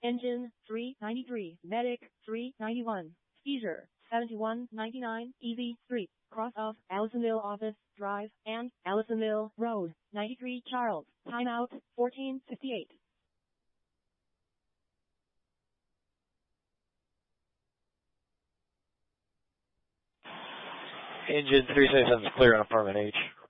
Engine 393, Medic 391, Seizure 7199, Easy Street, cross off Allisonville Office Drive and Allisonville Road, 93 Charles, timeout 14:58. Engine 377 is clear on apartment H.